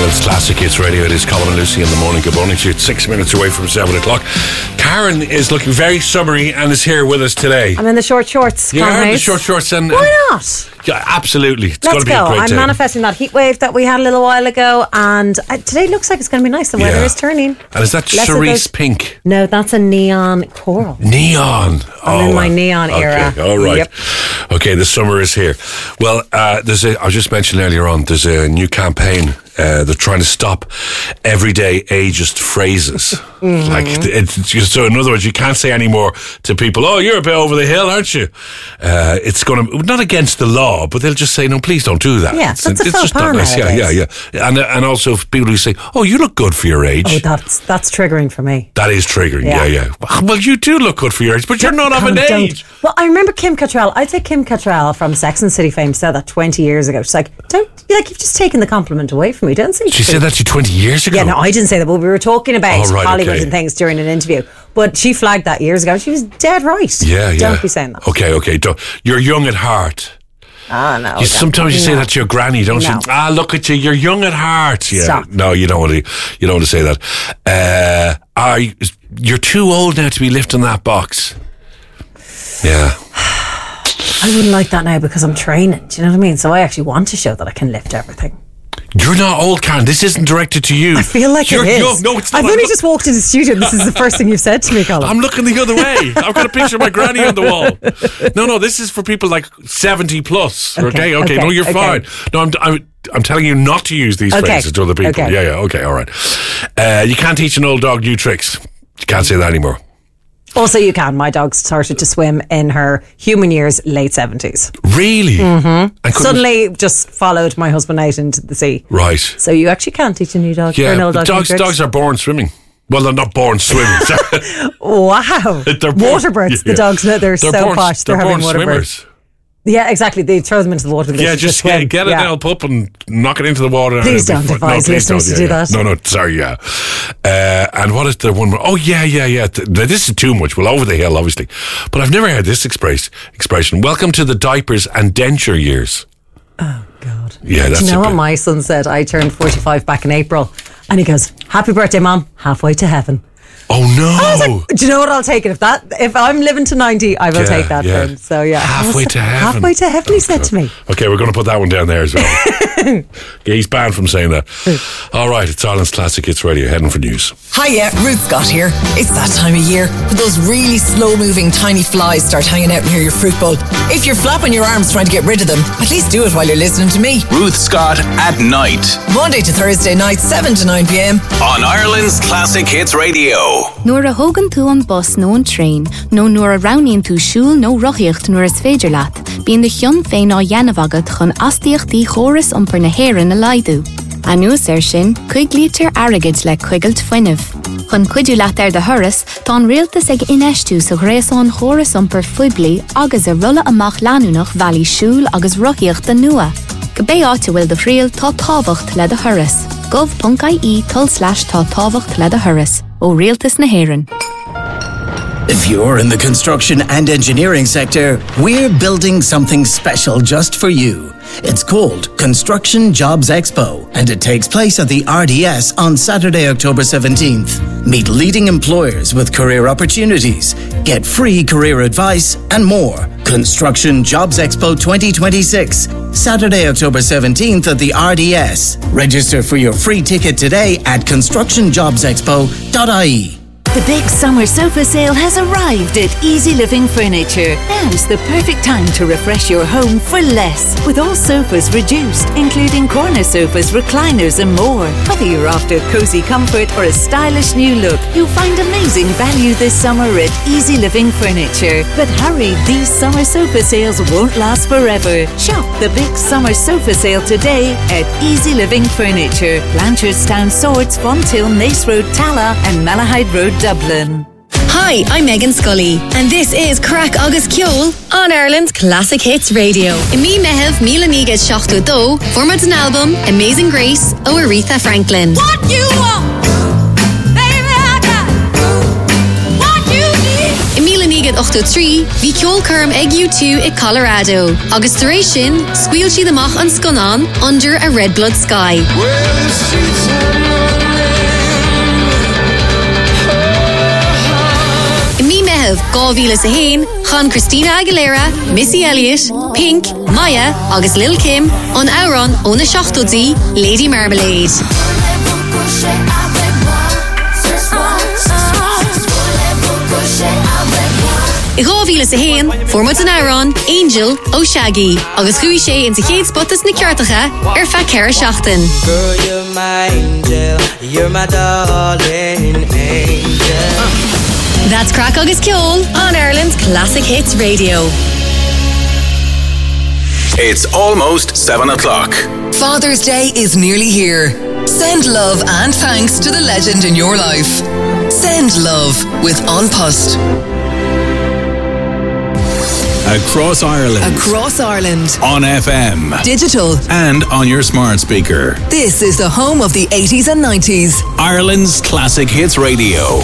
Ireland's Classic Hits Radio. It is Colin and Lucy in the morning. Good morning to you. It's 6 minutes away from 7 o'clock. Karen is looking very summery and is here with us today. I'm in the short shorts. You are in the short shorts. And why not? Yeah, absolutely. It's Let's going to be a great I'm day. manifesting that heat wave that we had a little while ago, and today looks like it's going to be nice. The weather is turning. And is that cerise pink? No, that's a neon coral. Neon. I'm in my neon era. Okay, all right. Yep. Okay, the summer is here. Well, I was just mentioned earlier on, there's a new campaign. They're trying to stop everyday ageist phrases. Mm-hmm. Like, so in other words, you can't say anymore to people, "Oh, you're a bit over the hill, aren't you?" It's going to, not against the law, but they'll just say, "No, please don't do that." Yeah, that's a it's faux just pas not nice. Yeah. And also people who say, "Oh, you look good for your age." Oh, that's triggering for me. That is triggering. Yeah. Well, you do look good for your age, but you're not of an age. Well, I remember Kim Cattrall. I'd say Kim Cattrall from Sex and the City fame said that 20 years ago. She's like, you've just taken the compliment away from me. Don't say. She said that to you 20 years ago? Yeah, no, I didn't say that, but we were talking about Hollywood and things during an interview. But she flagged that years ago. She was dead right. Yeah. Don't be saying that. Okay. You're young at heart. Ah, no. Sometimes you say that to your granny, don't you? Ah, look at you. You're young at heart. Yeah. Stop. No, you don't want to say that. You're too old now to be lifting that box. Yeah. I wouldn't like that now because I'm training. Do you know what I mean? So I actually want to show that I can lift everything. You're not old, Karen. This isn't directed to you. I feel like it is. Young. No, it's not. I've only just walked into the studio and this is the first thing you've said to me, Colin. I'm looking the other way. I've got a picture of my granny on the wall. No, this is for people like 70 plus. Okay. No, you're fine. No, I'm telling you not to use these phrases to other people. Okay. Yeah. Okay, all right. You can't teach an old dog new tricks. You can't say that anymore. Also, you can. My dog started to swim in her human years, late 70s. Really? Mm-hmm. Suddenly just followed my husband out into the sea. Right. So you actually can't teach a new dog. Yeah, an old dog dogs are born swimming. Well, they're not born swimming. Wow. Water births. The dogs, they're so posh. They're having water births. Yeah, exactly. They throw them into the water. Just get an old pup and knock it into the water. Please don't advise listeners to do that. No, sorry, yeah. And what is the one more? Oh, yeah. This is too much. Well, over the hill, obviously. But I've never heard this expression. Welcome to the diapers and denture years. Oh, God. Yeah, that's Do you know what my son said? I turned 45 back in April. And he goes, "Happy birthday, Mom. Halfway to heaven." Oh no! I was like, do you know what? I'll take it. If I'm living to 90, I will take that for him. So yeah, halfway to heaven. Halfway to heaven, he said to me. Okay, we're going to put that one down there as well. He's banned from saying that. All right, it's Ireland's Classic Hits Radio. Heading for news. Hiya, Ruth Scott here. It's that time of year when those really slow-moving tiny flies start hanging out near your fruit bowl. If you're flapping your arms trying to get rid of them, at least do it while you're listening to me. Ruth Scott at night. Monday to Thursday night, 7 to 9 p.m. on Ireland's Classic Hits Radio. Nuair a thugann tú an bus nó an train, nó nuair a roghnaíonn tú siúl nó rothíocht nuair is féidir leat, bíonn de chion féin á dhéanamh agad chun astaíochtaí chóras iompar na hÉireann a laghadú. Anuas sin, 5 lítir airgid le cuigailt foiinnimh. Chun cuidiú leat de thuras, tá an rialtas ag inistú sa ghréasáin chóras iompar fuiblií agus a rulla amach leanúnach bhealaí siúl agus rothíocht nua. Go bé áte bhfuil de phríal tá tábhacht le de thuras. gov.ie/tá tábhacht le de thuras. ó rialtas na hÉireann. If you're in the construction and engineering sector, we're building something special just for you. It's called Construction Jobs Expo, and it takes place at the RDS on Saturday, October 17th. Meet leading employers with career opportunities, get free career advice, and more. Construction Jobs Expo 2026, Saturday, October 17th at the RDS. Register for your free ticket today at constructionjobsexpo.ie. The big summer sofa sale has arrived at Easy Living Furniture. Now's the perfect time to refresh your home for less. With all sofas reduced, including corner sofas, recliners and more. Whether you're after cozy comfort or a stylish new look, you'll find amazing value this summer at Easy Living Furniture. But hurry, these summer sofa sales won't last forever. Shop the big summer sofa sale today at Easy Living Furniture. Blanchardstown Swords, Fonthill, Nace Road, Tala and Malahide Road, Dublin. Hi, I'm Megan Scully, and this is Crack Agus Ceol on Ireland's Classic Hits Radio. I mi mehev Mila Niga Shachtu Do, format an album, Amazing Grace, o Aretha Franklin. What you want, baby, I got what you need. Mila Niga Migad 83, bhí ceolcarm ag U2 i Colorado. Agus duration, squeal siad amach an sconán under a red blood sky. Mi mehev 2001, chan Christina Aguilera, Missy Elliott, Pink, Maya, agus Lil Kim, on Auron on the Shachtodzi, Lady Marmalade. I 2001, formad an Auron, Angel ó Shaggy, agus chuí sé in sa chéad spotas na ceartacha fa ceara seachtain. Girl, you're my angel, you're my darling angel. That's Crack Agus Ceol on Ireland's Classic Hits Radio. It's almost 7 o'clock. Father's Day is nearly here. Send love and thanks to the legend in your life. Send love with An Post. Across Ireland. Across Ireland. On FM. Digital. And on your smart speaker. This is the home of the 80s and 90s. Ireland's Classic Hits Radio.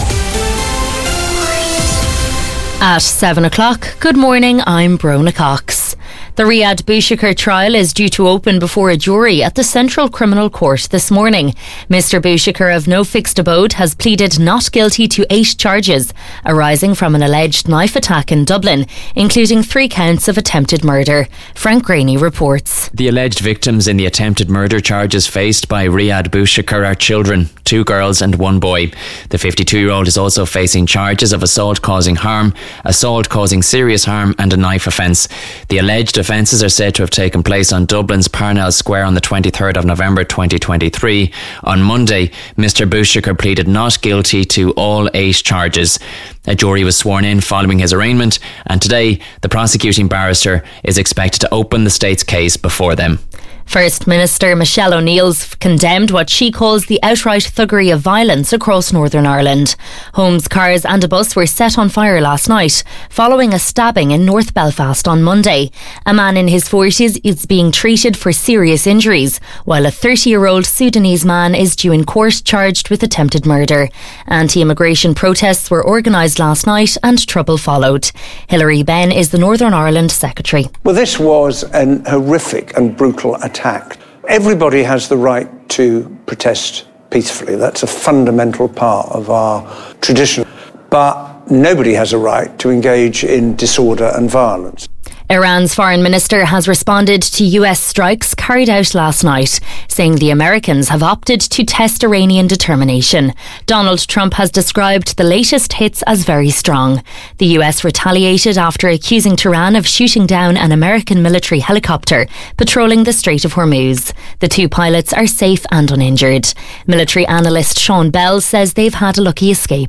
At 7 o'clock, good morning, I'm Brona Cox. The Riyadh Bouchikar trial is due to open before a jury at the Central Criminal Court this morning. Mr Bouchikar, of no fixed abode, has pleaded not guilty to 8 charges arising from an alleged knife attack in Dublin, including 3 counts of attempted murder. Frank Graney reports. The alleged victims in the attempted murder charges faced by Riyadh Bouchikar are children, 2 girls and 1 boy. The 52-year-old is also facing charges of assault causing harm, assault causing serious harm and a knife offence. The alleged offences are said to have taken place on Dublin's Parnell Square on the 23rd of November 2023. On Monday, Mr Bouchikar pleaded not guilty to all 8 charges. A jury was sworn in following his arraignment, and today the prosecuting barrister is expected to open the state's case before them. First Minister Michelle O'Neill's condemned what she calls the outright thuggery of violence across Northern Ireland. Homes, cars and a bus were set on fire last night following a stabbing in North Belfast on Monday. A man in his 40s is being treated for serious injuries, while a 30-year-old Sudanese man is due in court charged with attempted murder. Anti-immigration protests were organised last night and trouble followed. Hilary Benn is the Northern Ireland Secretary. Well, this was an horrific and brutal attack. Everybody has the right to protest peacefully. That's a fundamental part of our tradition. But nobody has a right to engage in disorder and violence. Iran's foreign minister has responded to US strikes carried out last night, saying the Americans have opted to test Iranian determination. Donald Trump has described the latest hits as very strong. The US retaliated after accusing Tehran of shooting down an American military helicopter patrolling the Strait of Hormuz. The 2 pilots are safe and uninjured. Military analyst Sean Bell says they've had a lucky escape.